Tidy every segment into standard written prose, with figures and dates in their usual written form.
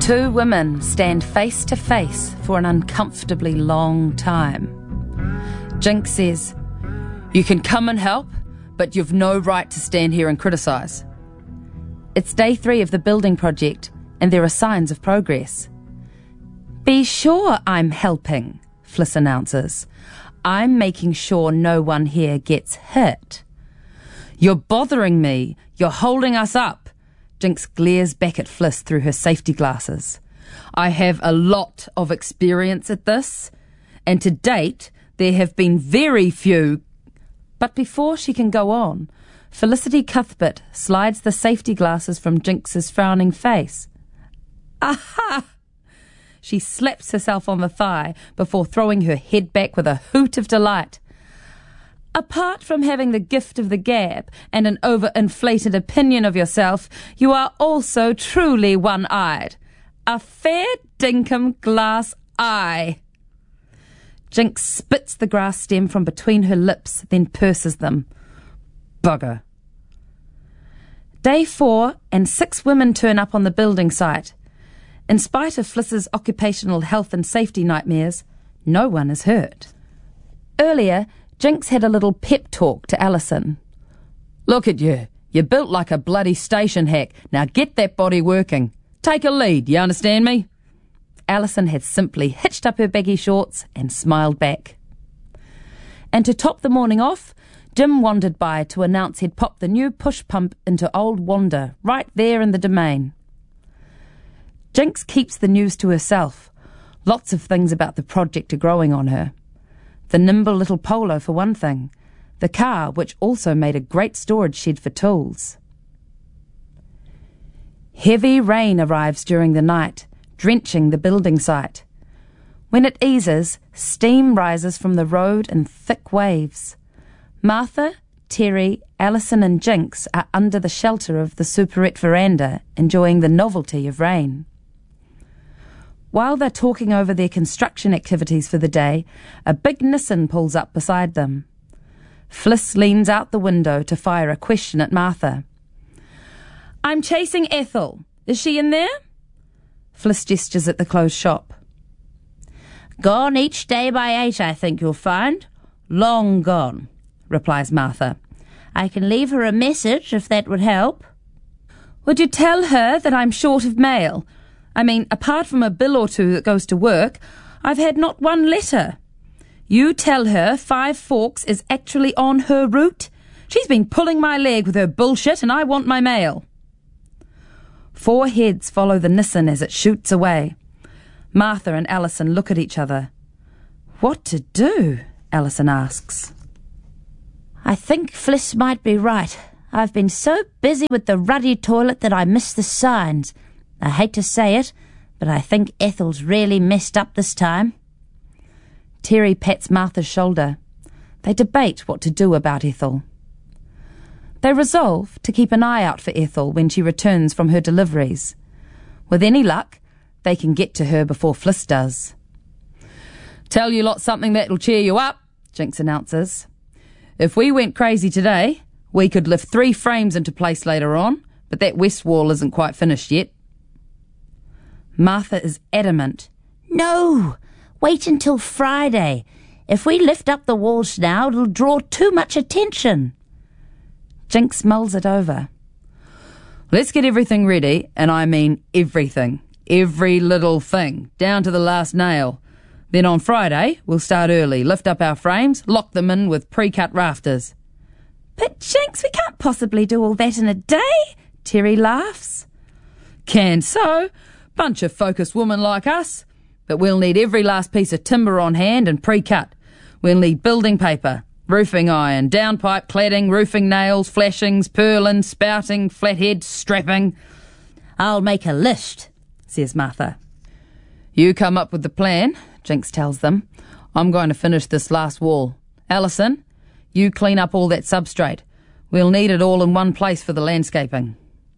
Two women stand face to face for an uncomfortably long time. Jinx says, "You can come and help, but you've no right to stand here and criticise." It's day 3 of the building project, and there are signs of progress. "Be sure I'm helping," Fliss announces. "I'm making sure no one here gets hurt." "You're bothering me. You're holding us up." Jinx glares back at Fliss through her safety glasses. "I have a lot of experience at this, and to date there have been very few..." But before she can go on, Felicity Cuthbert slides the safety glasses from Jinx's frowning face. "Aha!" She slaps herself on the thigh before throwing her head back with a hoot of delight. "Apart from having the gift of the gab and an overinflated opinion of yourself, you are also truly one-eyed. A fair dinkum glass eye." Jinx spits the grass stem from between her lips, then purses them. Bugger. Day 4, and 6 women turn up on the building site. In spite of Fliss's occupational health and safety nightmares, no one is hurt. Earlier, Jinx had a little pep talk to Alison. "Look at you. You're built like a bloody station hack. Now get that body working. Take a lead, you understand me?" Alison had simply hitched up her baggy shorts and smiled back. And to top the morning off, Jim wandered by to announce he'd popped the new push pump into Old Wanda, right there in the domain. Jinx keeps the news to herself. Lots of things about the project are growing on her. The nimble little Polo, for one thing. The car, which also made a great storage shed for tools. Heavy rain arrives during the night, drenching the building site. When it eases, steam rises from the road in thick waves. Martha, Terry, Alison and Jinx are under the shelter of the superette veranda, enjoying the novelty of rain. While they're talking over their construction activities for the day, a big Nissan pulls up beside them. Fliss leans out the window to fire a question at Martha. "I'm chasing Ethel. Is she in there?" Fliss gestures at the closed shop. "Gone each day by 8, I think you'll find. Long gone," replies Martha. "I can leave her a message if that would help." "Would you tell her that I'm short of mail? I mean, apart from a bill or 2 that goes to work, I've had not one letter. You tell her 5 Forks is actually on her route. She's been pulling my leg with her bullshit and I want my mail." 4 heads follow the Nissan as it shoots away. Martha and Alison look at each other. "What to do?" Alison asks. "I think Fliss might be right. I've been so busy with the ruddy toilet that I missed the signs. I hate to say it, but I think Ethel's really messed up this time." Terry pats Martha's shoulder. They debate what to do about Ethel. They resolve to keep an eye out for Ethel when she returns from her deliveries. With any luck, they can get to her before Fliss does. "Tell you lot something that'll cheer you up," Jinx announces. "If we went crazy today, we could lift 3 frames into place later on, but that west wall isn't quite finished yet." Martha is adamant. "No, wait until Friday. If we lift up the walls now, it'll draw too much attention." Jinx mulls it over. "Let's get everything ready, and I mean everything. Every little thing, down to the last nail. Then on Friday, we'll start early, lift up our frames, lock them in with pre-cut rafters." "But Jinx, we can't possibly do all that in a day," Terry laughs. "Can so. Bunch of focused women like us. But we'll need every last piece of timber on hand and pre-cut. We'll need building paper, roofing iron, downpipe cladding, roofing nails, flashings, purlin, spouting, flathead, strapping." "I'll make a list," says Martha. "You come up with the plan," Jinx tells them. "I'm going to finish this last wall. Alison, you clean up all that substrate. We'll need it all in one place for the landscaping."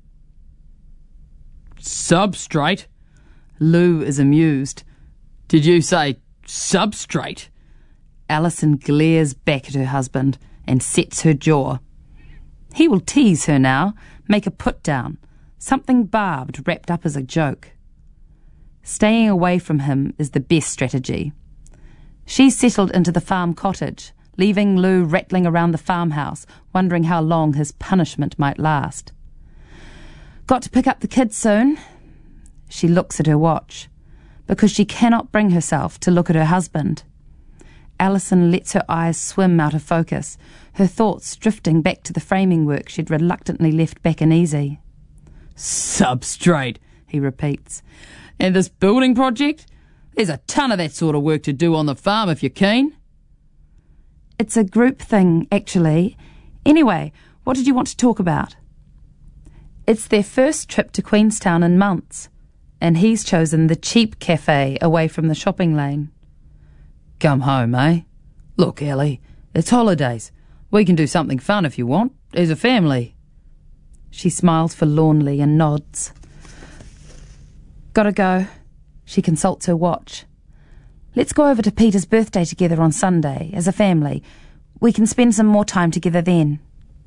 "Substrate?" Lou is amused. "Did you say substrate?" Alison glares back at her husband and sets her jaw. He will tease her now, make a put-down, something barbed wrapped up as a joke. Staying away from him is the best strategy. She settled into the farm cottage, leaving Lou rattling around the farmhouse, wondering how long his punishment might last. Got to pick up the kids soon. She looks at her watch, because she cannot bring herself to look at her husband. Alison lets her eyes swim out of focus, her thoughts drifting back to the framing work she'd reluctantly left back in Easy. Substrate, he repeats. And this building project? There's a ton of that sort of work to do on the farm if you're keen. It's a group thing, actually. Anyway, what did you want to talk about? It's their first trip to Queenstown in months, and he's chosen the cheap cafe away from the shopping lane. Come home, eh? Look, Ellie, it's holidays. We can do something fun if you want, as a family. She smiles forlornly and nods. Gotta go. She consults her watch. Let's go over to Peter's birthday together on Sunday, as a family. We can spend some more time together then.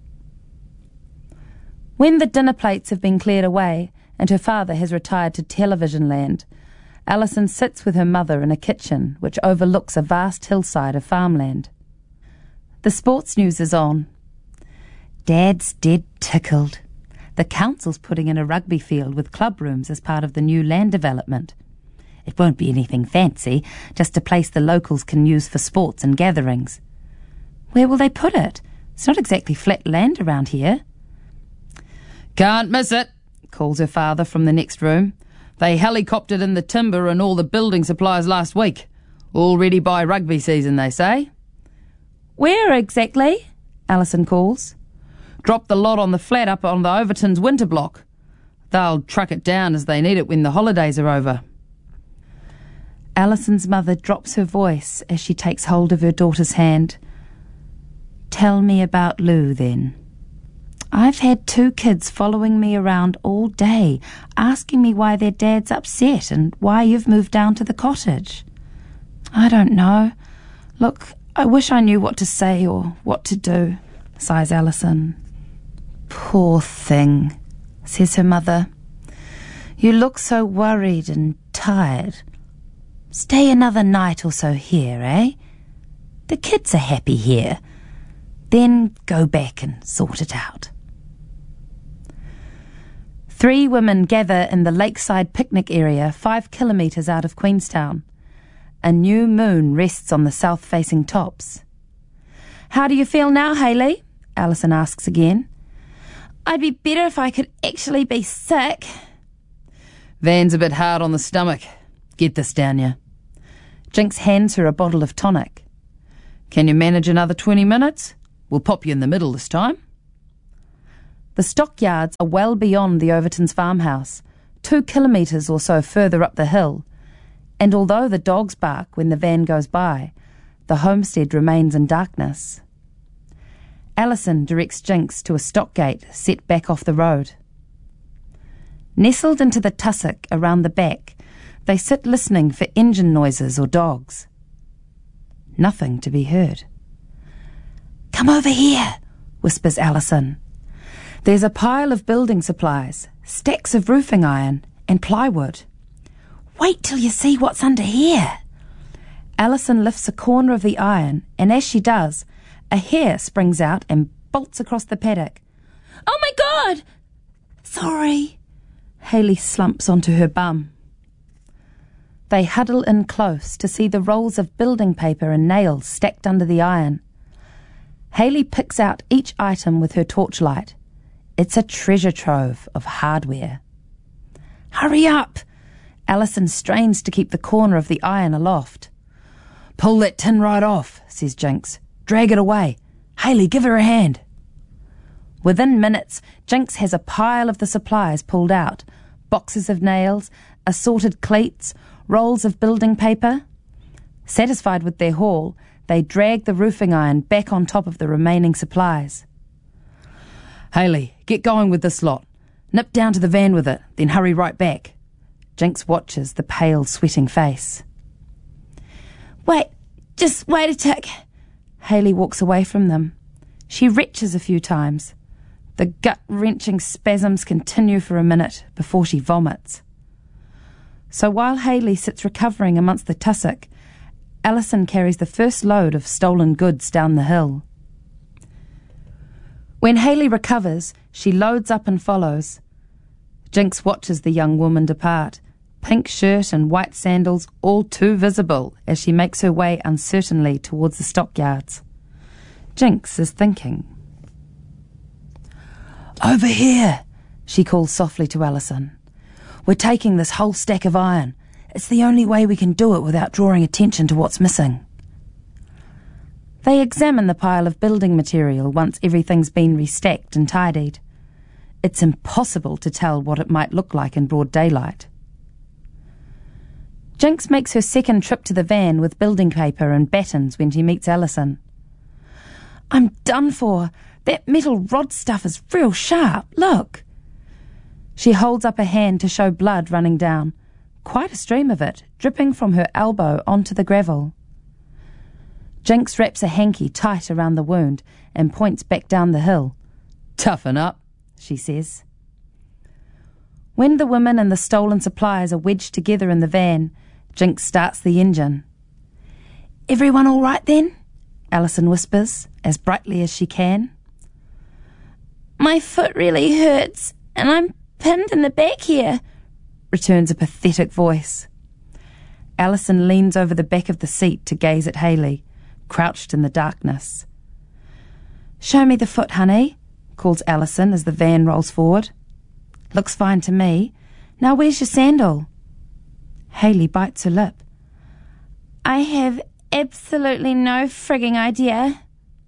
When the dinner plates have been cleared away and her father has retired to television land, Alison sits with her mother in a kitchen which overlooks a vast hillside of farmland. The sports news is on. Dad's dead tickled. The council's putting in a rugby field with club rooms as part of the new land development. It won't be anything fancy, just a place the locals can use for sports and gatherings. Where will they put it? It's not exactly flat land around here. Can't miss it, calls her father from the next room. They helicoptered in the timber and all the building supplies last week. All ready by rugby season, they say. Where exactly? Alison calls. Drop the lot on the flat up on the Overton's winter block. They'll truck it down as they need it when the holidays are over. Alison's mother drops her voice as she takes hold of her daughter's hand. Tell me about Lou, then. I've had 2 kids following me around all day, asking me why their dad's upset and why you've moved down to the cottage. I don't know. Look, I wish I knew what to say or what to do, sighs Alison. Poor thing, says her mother. You look so worried and tired. Stay another night or so here, eh? The kids are happy here. Then go back and sort it out. 3 women gather in the lakeside picnic area 5 kilometres out of Queenstown. A new moon rests on the south-facing tops. How do you feel now, Hayley? Alison asks again. I'd be better if I could actually be sick. Van's a bit hard on the stomach. Get this down you. Jinx hands her a bottle of tonic. Can you manage another 20 minutes? We'll pop you in the middle this time. The stockyards are well beyond the Overton's farmhouse, 2 kilometres or so further up the hill, and although the dogs bark when the van goes by, the homestead remains in darkness. Alison directs Jinx to a stock gate set back off the road. Nestled into the tussock around the back, they sit listening for engine noises or dogs. Nothing to be heard. Come over here, whispers Alison. There's a pile of building supplies, stacks of roofing iron and plywood. Wait till you see what's under here. Alison lifts a corner of the iron, and as she does, a hare springs out and bolts across the paddock. Oh my God! Sorry. Hayley slumps onto her bum. They huddle in close to see the rolls of building paper and nails stacked under the iron. Hayley picks out each item with her torchlight. It's a treasure trove of hardware. Hurry up! Alison strains to keep the corner of the iron aloft. Pull that tin right off, says Jinx. Drag it away. Hayley, give her a hand. Within minutes, Jinx has a pile of the supplies pulled out. Boxes of nails, assorted cleats, rolls of building paper. Satisfied with their haul, they drag the roofing iron back on top of the remaining supplies. Hayley, get going with this lot. Nip down to the van with it, then hurry right back. Jinx watches the pale, sweating face. Just wait a tick. Hayley walks away from them. She retches a few times. The gut-wrenching spasms continue for a minute before she vomits. So while Hayley sits recovering amongst the tussock, Alison carries the first load of stolen goods down the hill. When Hayley recovers, she loads up and follows. Jinx watches the young woman depart, pink shirt and white sandals all too visible as she makes her way uncertainly towards the stockyards. Jinx is thinking. "Over here," she calls softly to Alison. "We're taking this whole stack of iron. It's the only way we can do it without drawing attention to what's missing." They examine the pile of building material once everything's been restacked and tidied. It's impossible to tell what it might look like in broad daylight. Jinx makes her second trip to the van with building paper and battens when she meets Alison. "I'm done for. That metal rod stuff is real sharp. Look." She holds up a hand to show blood running down, quite a stream of it, dripping from her elbow onto the gravel. Jinx wraps a hanky tight around the wound and points back down the hill. "Toughen up," she says. When the women and the stolen supplies are wedged together in the van, Jinx starts the engine. "Everyone all right then?" Alison whispers, as brightly as she can. "My foot really hurts, and I'm pinned in the back here," returns a pathetic voice. Alison leans over the back of the seat to gaze at Hayley, crouched in the darkness. "Show me the foot, honey," calls Alison as the van rolls forward. "Looks fine to me. Now where's your sandal?" Hayley bites her lip. "I have absolutely no frigging idea."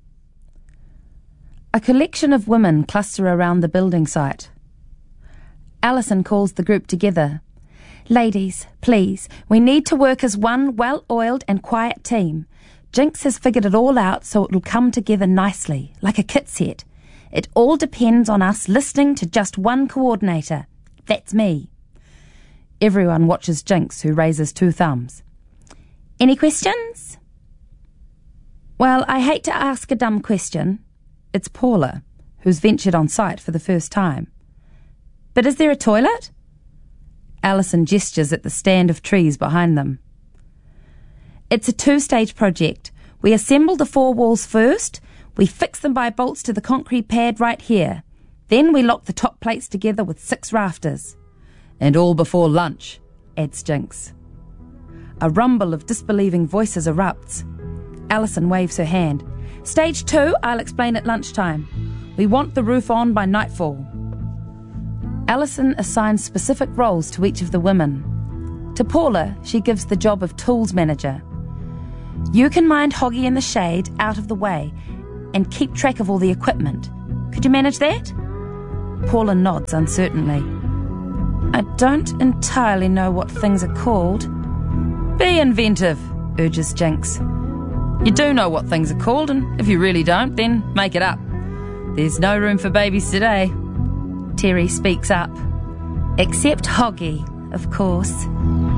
A collection of women cluster around the building site. Alison calls the group together. "Ladies, please, we need to work as one well-oiled and quiet team. Jinx has figured it all out so it'll come together nicely, like a kit set. It all depends on us listening to just one coordinator. That's me." Everyone watches Jinx, who raises 2 thumbs. "Any questions?" "Well, I hate to ask a dumb question." It's Paula, who's ventured on site for the first time. "But is there a toilet?" Alison gestures at the stand of trees behind them. "It's a 2-stage project. We assemble the 4 walls first. We fix them by bolts to the concrete pad right here. Then we lock the top plates together with 6 rafters. And all before lunch," adds Jinx. A rumble of disbelieving voices erupts. Alison waves her hand. "Stage 2, I'll explain at lunchtime. We want the roof on by nightfall." Alison assigns specific roles to each of the women. To Paula, she gives the job of tools manager. "You can mind Hoggy in the shade, out of the way, and keep track of all the equipment. Could you manage that?" Paula nods uncertainly. "I don't entirely know what things are called." "Be inventive," urges Jinx. "You do know what things are called, and if you really don't, then make it up. There's no room for babies today." Terry speaks up. "Except Hoggy, of course."